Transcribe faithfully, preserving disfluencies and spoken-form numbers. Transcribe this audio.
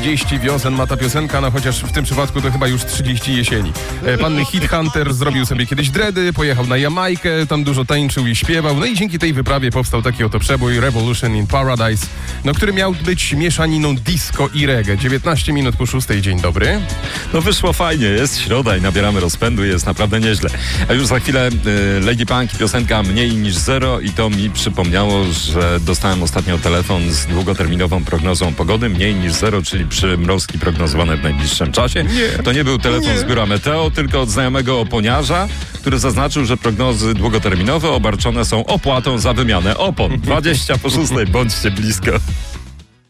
trzydzieści wiosen ma ta piosenka, no chociaż w tym przypadku to chyba już trzydzieści jesieni. Pan Hit Hunter zrobił sobie kiedyś dready, pojechał na Jamajkę, tam dużo tańczył i śpiewał, no i dzięki tej wyprawie powstał taki oto przebój Revolution in Paradise, no który miał być mieszaniną disco i reggae. dziewiętnaście minut po szóstej, dzień dobry. No wyszło fajnie, jest środa i nabieramy rozpędu, jest naprawdę nieźle. A już za chwilę y, Lady Punk i piosenka Mniej niż zero i to mi przypomniało, że dostałem ostatnio telefon z długoterminową prognozą pogody. Mniej niż zero, czyli przymrozki prognozowane w najbliższym czasie. Nie. To nie był telefon Nie. z biura Meteo, tylko od znajomego oponiarza, który zaznaczył, że prognozy długoterminowe obarczone są opłatą za wymianę opon. dwadzieścia po szóstej, bądźcie blisko.